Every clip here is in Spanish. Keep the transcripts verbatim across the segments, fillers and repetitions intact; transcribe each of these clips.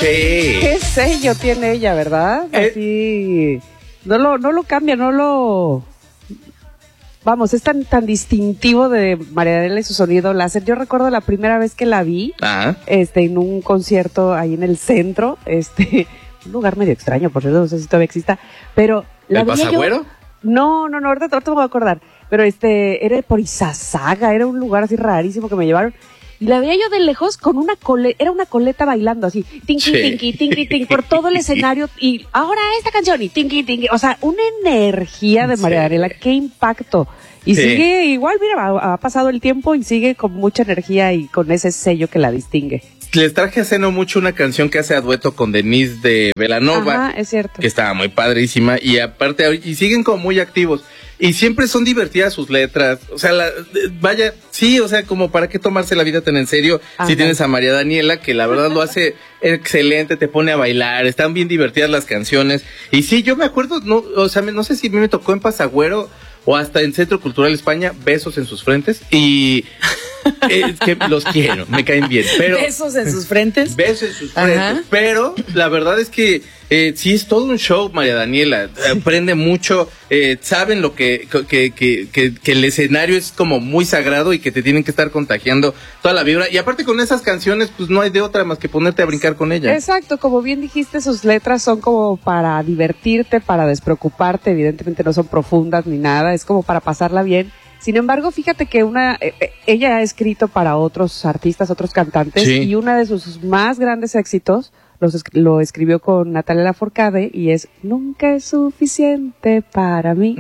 ¿Qué sello tiene ella, verdad? Eh. Así, no lo, no lo cambia, no lo... Vamos, es tan, tan distintivo de María Daniela y su sonido láser. Yo recuerdo la primera vez que la vi, Ah. este, en un concierto ahí en el centro, este, un lugar medio extraño, por cierto, no sé si todavía exista, pero la ¿El veía yo- Pasagüero? No, no, no, ahorita, ahorita me voy a acordar, pero este, era por Izazaga, era un lugar así rarísimo que me llevaron. Y la veía yo de lejos con una coleta, era una coleta bailando así, tinky, Sí. tinky, tinky, tinky, por todo el escenario, y ahora esta canción, y tinky, tinky, o sea, una energía de María Sí. Daniela, qué impacto. Y Sí. sigue igual, mira, ha, ha pasado el tiempo y sigue con mucha energía y con ese sello que la distingue. Les traje hace no mucho una canción que hace a dueto con Denise de Belanova, Ajá, es cierto. que estaba muy padrísima, y aparte, y siguen como muy activos, y siempre son divertidas sus letras, o sea, la, vaya, sí, o sea, como para qué tomarse la vida tan en serio, Ajá. si tienes a María Daniela, que la verdad lo hace excelente, te pone a bailar, están bien divertidas las canciones, y sí, yo me acuerdo, no, o sea, me- no sé si a mí me tocó en Pasagüero, o hasta en Centro Cultural España, besos en sus frentes, y es que los quiero, me caen bien, pero... Besos en sus frentes. Besos en sus Ajá. frentes, pero la verdad es que eh, sí es todo un show, María Daniela, aprende mucho, eh, saben lo que que, que, que que el escenario es como muy sagrado y que te tienen que estar contagiando toda la vibra, y aparte con esas canciones pues no hay de otra más que ponerte a brincar con ella. Exacto, como bien dijiste, sus letras son como para divertirte, para despreocuparte, evidentemente no son profundas ni nada, es como para pasarla bien. Sin embargo, fíjate que una eh, eh, ella ha escrito para otros artistas, otros cantantes, Sí. y uno de sus más grandes éxitos los es- lo escribió con Natalia Lafourcade y es Nunca es suficiente para mí.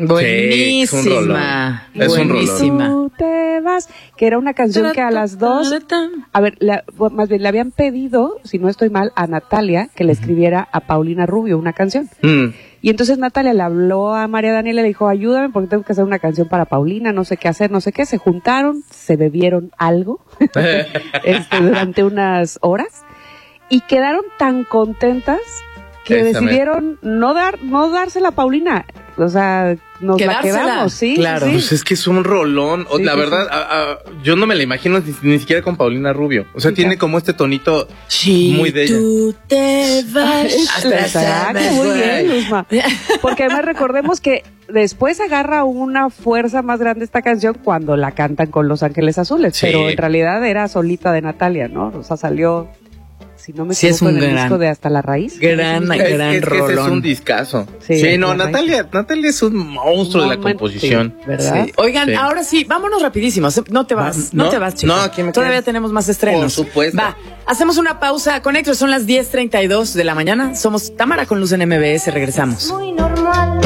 Buenísima. es un rolón. Buenísima. Tú te vas, que era una canción que a las dos, a ver, la- bueno, más bien le habían pedido, si no estoy mal, a Natalia que le escribiera a Paulina Rubio una canción. Mm. Y entonces Natalia le habló a María Daniela y le dijo, ayúdame porque tengo que hacer una canción para Paulina, no sé qué hacer, no sé qué. Se juntaron, se bebieron algo este, durante unas horas y quedaron tan contentas que Esa me- decidieron no dar, no dársela a Paulina. O sea, nos la Quedársela. quedamos, sí. Claro. sí. Pues es que es un rolón. O- Sí, la sí, verdad, a- a- yo no me la imagino ni, ni siquiera con Paulina Rubio. O sea, Sí, tiene claro. como este tonito Si muy de ella. tú te vas hasta Exacto, muy bien, Luzma. Porque además recordemos que después agarra una fuerza más grande esta canción cuando la cantan con Los Ángeles Azules, Sí. pero en realidad era solita de Natalia, ¿no? O sea, salió, si no me Sí, es equivoco, en un el gran- disco de Hasta la Raíz. gran- Es, gran es que ese es rolón. un discazo. Sí, Sí, no, la Natalia, Natalia es un monstruo de la Momento, composición. sí, ¿verdad? Sí. Oigan, Sí. ahora sí, vámonos rapidísimo. Se- No te vas, no, ¿No? te vas, chicos. No, aquí me Todavía quedo. tenemos más estrenos. Por supuesto. Va, hacemos una pausa. Conecto, son las diez treinta y dos de la mañana. Somos Tamara con Luz en M B S. Regresamos. Muy normal.